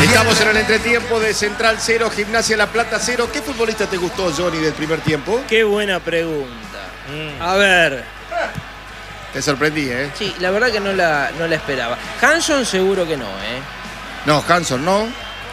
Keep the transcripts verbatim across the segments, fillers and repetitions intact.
Estamos en el entretiempo de Central cero, Gimnasia La Plata cero. ¿Qué futbolista te gustó, Johnny, del primer tiempo? Qué buena pregunta. Mm. A ver. Te sorprendí, ¿eh? Sí, la verdad que no la, no la esperaba. Hanson seguro que no, ¿eh? No, Hanson no.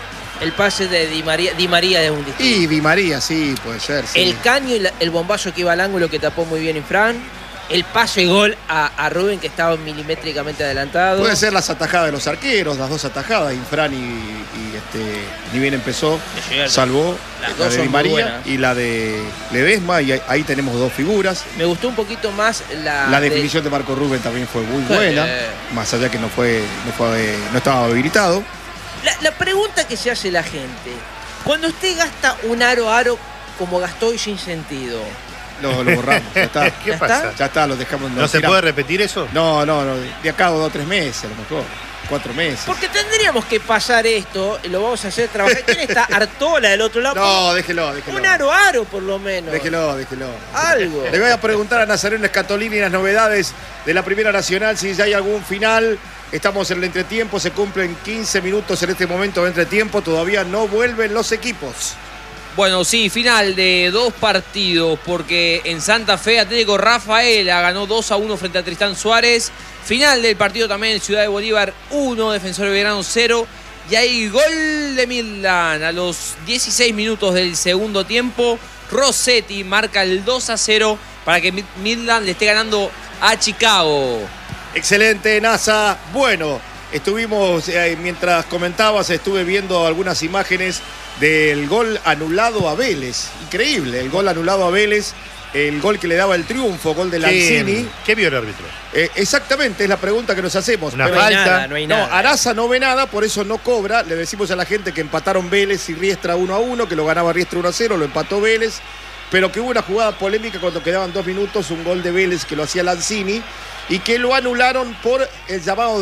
El pase de Di María, Di María es un distinto. Y Di María, sí, puede ser. Sí. El caño y la, el bombazo que iba al ángulo que tapó muy bien Infran. El pase gol a, a Rubén, que estaba milimétricamente adelantado. Puede ser las atajadas de los arqueros, las dos atajadas, Infran y, y este, ni bien empezó, salvó las la dos de Di María buenas. Y la de Ledesma, y ahí, ahí tenemos dos figuras. Me gustó un poquito más la... La definición de, de Marco Rubén también fue muy buena, eh. más allá que no fue, no fue, no estaba habilitado. La, la pregunta que se hace la gente, cuando usted gasta un aro a aro como gastó y sin sentido... Lo, lo borramos, ya está. ¿Qué ¿Ya pasa? está? Ya está, lo dejamos. ¿No se puede repetir eso? No, no, no. De acá a dos o tres meses, a lo mejor. Cuatro meses. Porque tendríamos que pasar esto, y lo vamos a hacer trabajar. ¿Quién está? Artola del otro lado. No, déjelo, déjelo. Un aro a aro, por lo menos. Déjelo, déjelo. Algo. Le voy a preguntar a Nazareno Escatolini las novedades de la Primera Nacional, si ya hay algún final. Estamos en el entretiempo, se cumplen quince minutos en este momento de entretiempo. Todavía no vuelven los equipos. Bueno, sí, final de dos partidos, porque en Santa Fe Atlético Rafaela ganó dos a uno frente a Tristán Suárez. Final del partido también en Ciudad de Bolívar uno, Defensor de Belgrano cero. Y hay gol de Midland a los dieciséis minutos del segundo tiempo. Rossetti marca el dos a cero para que Midland le esté ganando a Chicago. Excelente, NASA. Bueno, estuvimos, eh, mientras comentabas, estuve viendo algunas imágenes del gol anulado a Vélez. Increíble, el gol anulado a Vélez, el gol que le daba el triunfo, gol de Lanzini. ¿Qué, ¿Qué vio el árbitro? Eh, exactamente, es la pregunta que nos hacemos. Una Pero falta. No hay nada, no hay nada. No, Araza no ve nada, por eso no cobra. Le decimos a la gente que empataron Vélez y Riestra uno a uno, que lo ganaba Riestra uno a cero, lo empató Vélez, pero que hubo una jugada polémica cuando quedaban dos minutos, un gol de Vélez que lo hacía Lanzini y que lo anularon por el llamado